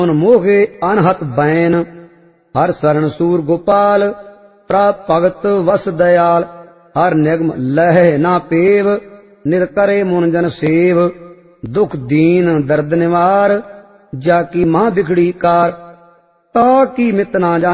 मोहे अनहत बैन, हर शरण सूर गोपाल, प्रभ भगत वस दयाल, हर निगम लह ना पेव, नित करे मुन जन सेव, दुख दीन दर्द निवार, जाकी मां बिगड़ी कार, ताकी मित ना जाने।